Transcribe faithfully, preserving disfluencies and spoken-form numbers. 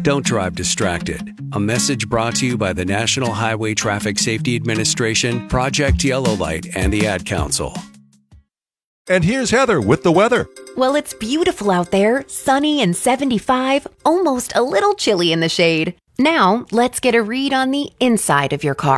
Don't drive distracted. A message brought to you by the National Highway Traffic Safety Administration, Project Yellow Light, and the Ad Council. And here's Heather with the weather. Well, it's beautiful out there, sunny and seventy-five, almost a little chilly in the shade. Now, let's get a read on the inside of your car.